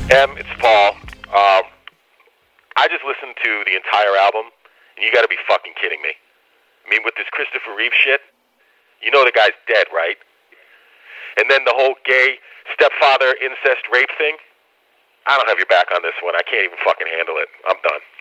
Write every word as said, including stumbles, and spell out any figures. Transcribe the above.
Em, it's Paul. Um, I just listened to the entire album, and you gotta be fucking kidding me. I mean, with this Christopher Reeve shit, you know the guy's dead, right? And then the whole gay stepfather incest rape thing, I don't have your back on this one. I can't even fucking handle it. I'm done.